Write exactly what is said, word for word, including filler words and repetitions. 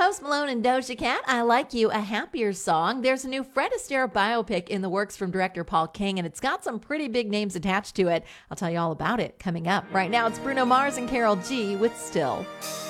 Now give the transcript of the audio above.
Post Malone and Doja Cat, I Like You, a happier song. There's a new Fred Astaire biopic in the works from director Paul King, and it's got some pretty big names attached to it. I'll tell you all about it coming up. Right now, it's Bruno Mars and Karol G with Still.